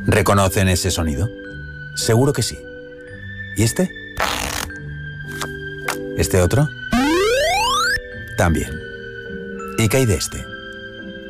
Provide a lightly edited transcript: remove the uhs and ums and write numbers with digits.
¿Reconocen ese sonido? Seguro que sí. ¿Y este? ¿Este otro? También. ¿Y qué hay de este?